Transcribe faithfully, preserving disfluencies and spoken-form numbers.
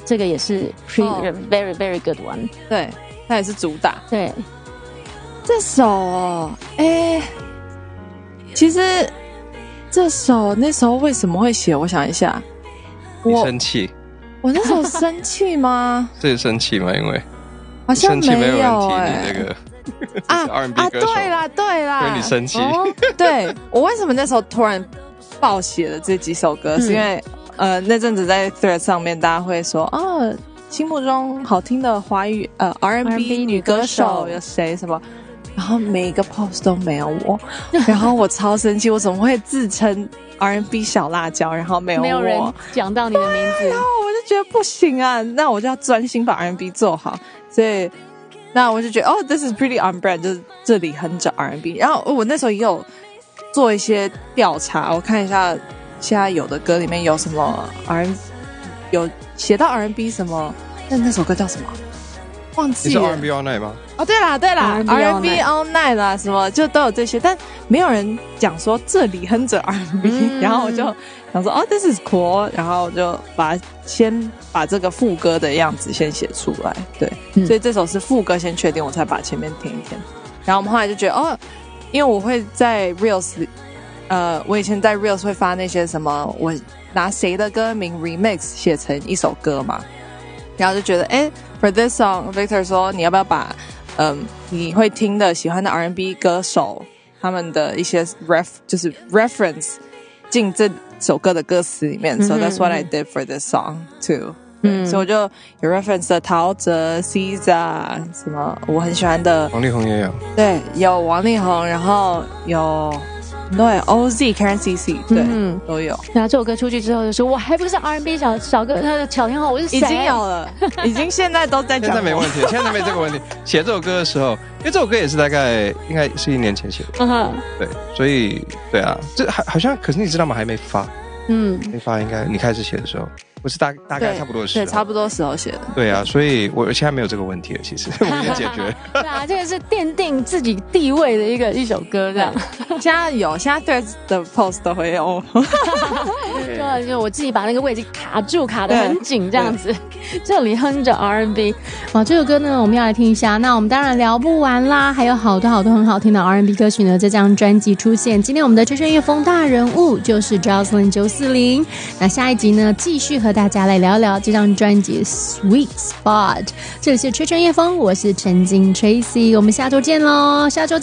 这个也是 pretty、oh. very very good one。 对，它也是主打。 对， 这首哦，哎，其实这首那时候为什么会写？我想一下， 你生气？ 我那时候生气吗？ 是生气吗？因为好像没有、欸、 生气没有人提你这个。 啊 R and B 啊！ 歌手对啦对啦， 因为你生气、 哦、对，我为什么那时候突然爆写了这几首歌、嗯、是因为呃那阵子在 Thread 上面大家会说哦，心目中好听的华语呃 R and B 女歌手有谁什么，然后每一个 post 都没有我，然后我超生气，我怎么会自称 R and B 小辣椒，然后没有我， 没有人讲到你的名字， 然后我就觉得不行啊，那我就要专心把 R and B 做好，所以那我就觉得哦 ，this is pretty on brand， 就是这里很找 R and B。然后我那时候也有做一些调查，我看一下现在有的歌里面有什么 R and B， 有写到 R and B 什么，但那首歌叫什么？忘记了。 你是 R and B All Night 吗？ 哦，对啦对啦 ，R and B All Night 啦，什么就都有这些，但没有人讲说这里哼着 R and B，、嗯、然后我就想说哦 ，this is cool， 然后我就把先把这个副歌的样子先写出来，对、嗯，所以这首是副歌先确定，我才把前面听一听。然后我们后来就觉得哦，因为我会在 Reels， 呃，我以前在 Reels 会发那些什么，我拿谁的歌名 remix 写成一首歌嘛，然后就觉得哎 ，for this song Victor 说你要不要把嗯你会听的喜欢的 R and B 歌手他们的一些 ref 就是 reference 进这首歌的歌词里面、嗯、so that's what I did for this song too。嗯，所以我就有 reference 的陶喆、S Z A 什么我很喜欢的， 王力宏也有，对， 有王力宏，然后有对 O Z、Karen C C， 对、嗯，都有。 然后这首歌出去之后就说，我还不是 R and B 小小歌，他的小天后我是谁？ 已经有了，已经现在都在讲。 现在没问题，现在没这个问题。写这首歌的时候，因为这首歌也是大概应该是一年前写的，嗯哼，对，所以对啊，这还好像，可是你知道吗？还没发，嗯，没发，应该你开始写的时候。不是大大概差不多的时候， 对，差不多时候写的。 对啊，所以我现在没有这个问题了，其实我已经解决了。 对啊，这个是奠定自己地位的一个一首歌，这样。 现在有，现在 Threads 的 post 都会有。 就就我自己把那个位置卡住，卡得很紧，这样子。这里哼着 R and B， 哇，这首歌呢，我们要来听一下。那我们当然聊不完啦，还有好多好多很好听的 R and B 歌曲呢，在这张专辑出现。今天我们的吹吹乐风大人物就是 Jocelyn 九四零。那下一集呢，继续和大家来聊聊这张专辑 Sweet Spot。这里是吹吹夜风，我是陈静 Tracy， 我们下周见咯，下周见。